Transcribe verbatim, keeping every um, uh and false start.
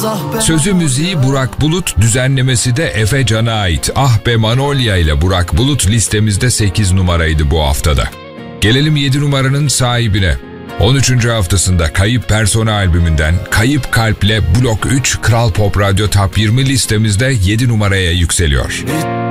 Sözü müziği Burak Bulut, düzenlemesi de Efe Can'a ait Ah Be Manolya ile Burak Bulut listemizde sekiz numaraydı bu haftada. Gelelim yedi numaranın sahibine. on üçüncü haftasında Kayıp Persona albümünden Kayıp Kalp'le Blok üç Kral Pop Radyo Top yirmi listemizde yedi numaraya yükseliyor.